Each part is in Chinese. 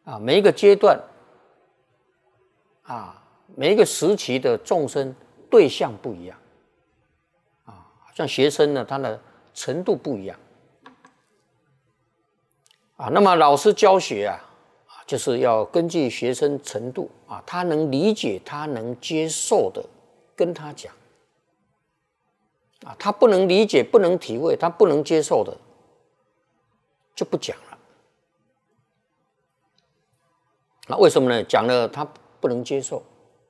每一个阶段每一个时期的众生对象不一样像学生呢，他的程度不一样那么老师教学就是要根据学生程度他能理解、他能接受的，跟他讲他不能理解、不能体会、他不能接受的，就不讲了。那为什么呢？讲了他不能接受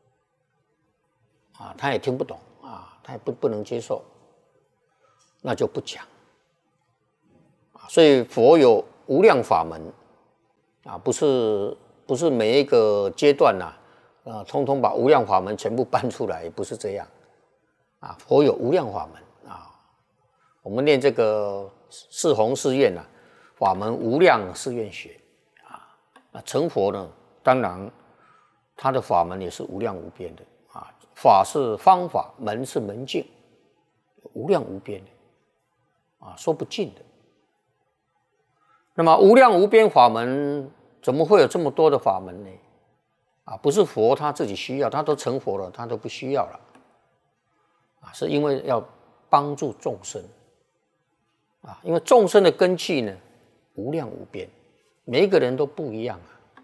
他也听不懂他也不能接受，那就不讲所以佛有无量法门不是每一个阶段通通把无量法门全部搬出来，不是这样佛有无量法门我们念这个四弘誓愿法门无量誓愿学那成佛呢，当然他的法门也是无量无边的法是方法，门是门径，无量无边的说不尽的。那么无量无边法门怎么会有这么多的法门呢？不是佛他自己需要，他都成佛了，他都不需要了是因为要帮助众生因为众生的根器呢无量无边，每一个人都不一样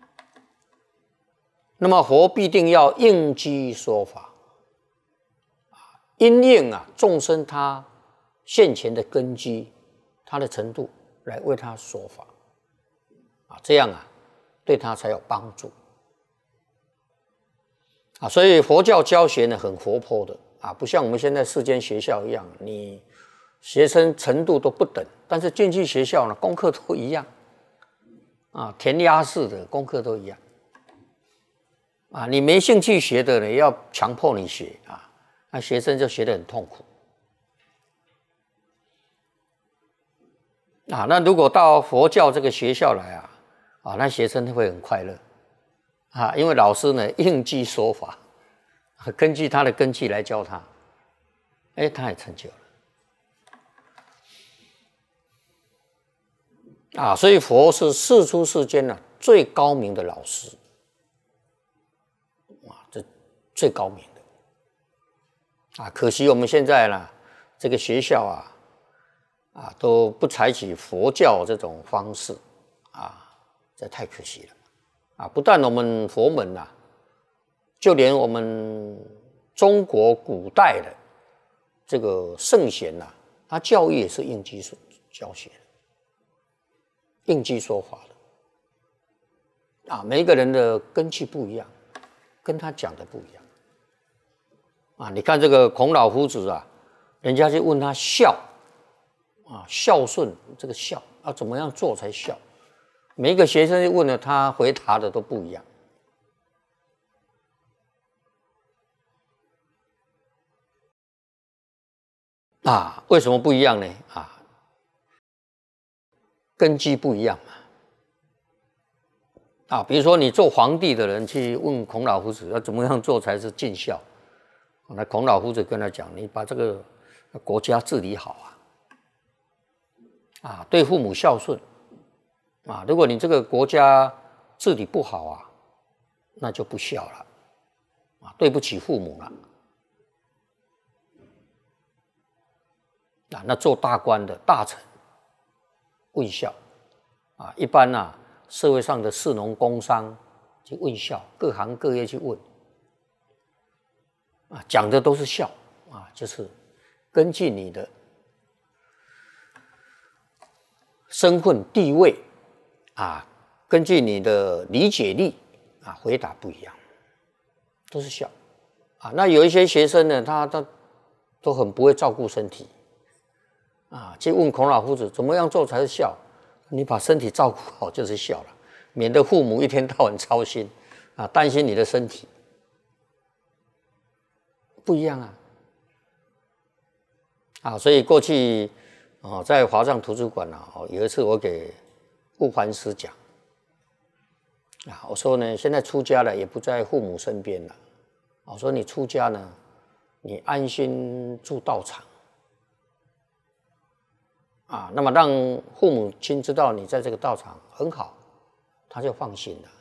那么佛必定要应机说法因应众生他现前的根基，他的程度来为他说法这样对他才有帮助所以佛教教学呢很活泼的不像我们现在世间学校一样，你学生程度都不等，但是进去学校呢功课都一样填鸭式的功课都一样你没兴趣学的呢要强迫你学那学生就学得很痛苦那如果到佛教这个学校来那学生会很快乐因为老师呢应机说法，根据他的根器来教他他也成就了所以佛是世出世间最高明的老师这最高明的可惜我们现在呢这个学校都不采取佛教这种方式这太可惜了不但我们佛门就连我们中国古代的这个圣贤他教育也是应机教学的，应机说法的每一个人的根器不一样，跟他讲的不一样你看这个孔老夫子人家就问他孝孝顺，这个孝要怎么样做才孝？每一个学生问了，他回答的都不一样为什么不一样呢？根基不一样比如说你做皇帝的人去问孔老夫子要怎么样做才是尽孝，那孔老夫子跟他讲，你把这个国家治理好对父母孝顺如果你这个国家治理不好那就不孝了对不起父母了那做大官的大臣问孝一般社会上的士农工商去问孝，各行各业去问讲的都是孝就是根据你的身份地位根据你的理解力回答不一样，都是孝那有一些学生呢，他都很不会照顾身体去问孔老夫子怎么样做才是孝？你把身体照顾好就是孝了，免得父母一天到晚操心担心你的身体，不一样所以过去在华藏图书馆有一次我给悟梵师讲我说呢，现在出家了也不在父母身边了我说你出家呢，你安心住道场那么让父母亲知道你在这个道场很好，他就放心了